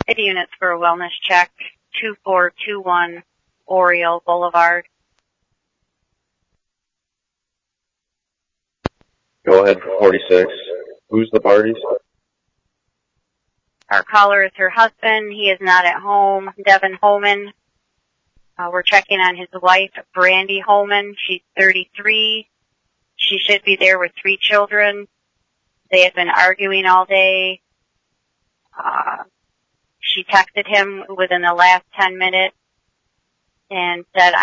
City units for a wellness check, 2421 Oriole Boulevard. Go ahead for 46. Who's the parties? Our caller is her husband. He is not at home. Devin Holman. We're checking on his wife, Brandy Holman. She's 33. She should be there with 3 children. They had been arguing all day. She texted him within the last 10 minutes and said,